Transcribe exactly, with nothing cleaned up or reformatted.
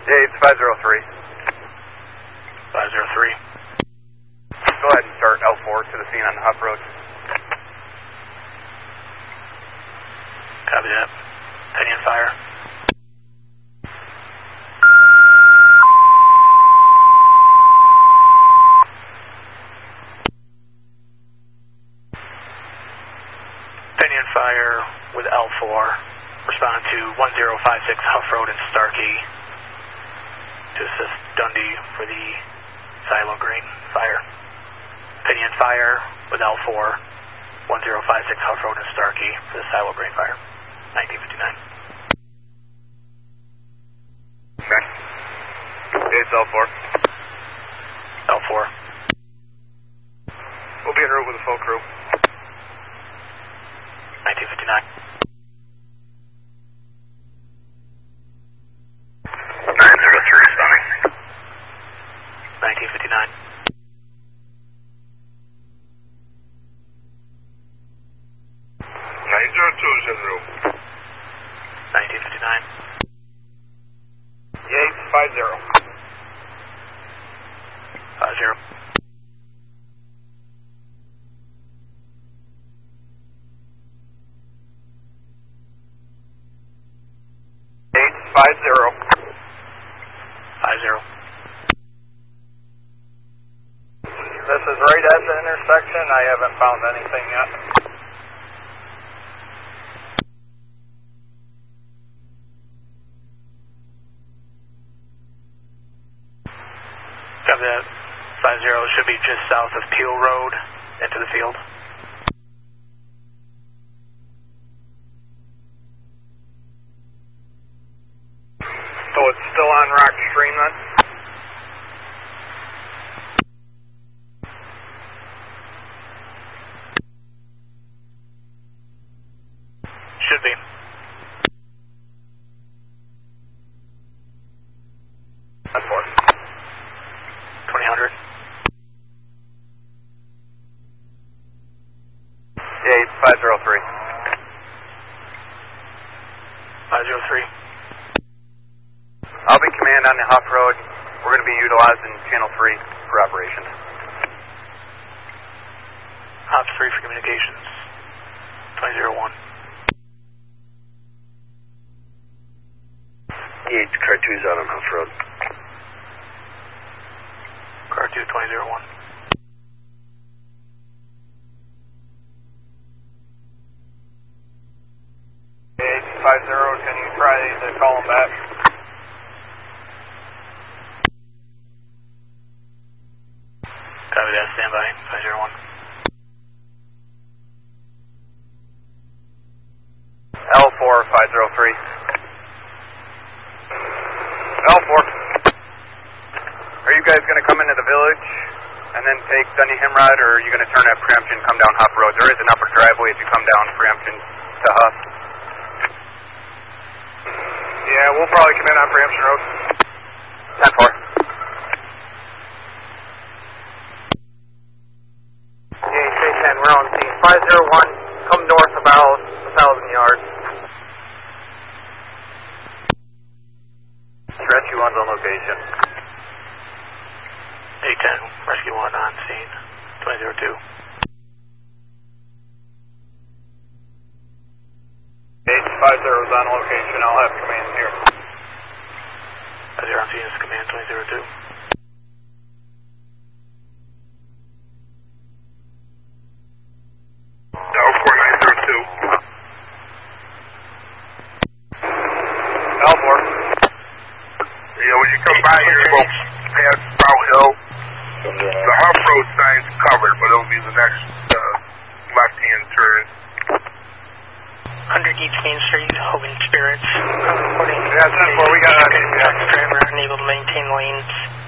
Yeah, it's five zero three. five zero three. Go ahead and start L four to the scene on the Huff Road. Copy that. Pinion fire. Pinion fire with L four. Respond to one zero five six Huff Road in Starkey to assist Dundee for the silo green fire. Pinion fire with L four. one zero five six Huff Road in Starkey for the silo green fire. nineteen fifty-nine. Okay. It's L four. L four. We'll be en route with a full crew. nineteen fifty-nine. nine zero three, stunning. nineteen fifty-nine. nine zero two is en route. nineteen fifty-nine. Yeah, it's five zero. five zero. eight five zero. five zero. This is right at the intersection. I haven't found anything yet. Copy that. five zero should be just south of Peel Road into the field. So it's still on Rock Stream then? Should be. That's four. twenty hundred. Yeah, it's five zero three. five zero three. I'll be command on the Huff Road. We're going to be utilizing Channel three for operations. Ops three for communications. twenty oh one. Yeah, it's car two's out on Huff Road. Car two, twenty oh one. Yeah, it's five zero. Can you try to call him back? Copy that. Stand by. five oh one. L four five zero three. L four. Are you guys going to come into the village and then take Dunny Himrod, or are you going to turn at Preemption and come down Huff Road? There is an upper driveway if you come down Preemption to Huff. Yeah, we'll probably come in on Preemption Road. ten four. Yeah, K ten, we're on scene. five zero one, come north about one thousand yards. Rescue one's on location. A ten, rescue one on scene. twenty oh two. eight five zero is on location. I'll have command here. five zero on scene is command twenty oh two. L four nine zero two. L four. Yeah, when you come by here, you go past Sprout Hill. The Huff Road sign's covered, but it'll be the next uh, left-hand turn. one hundred East Main Street, Hogan Spirits. I'm reporting. Yeah, ten four, we got it. Driver unable to maintain lanes.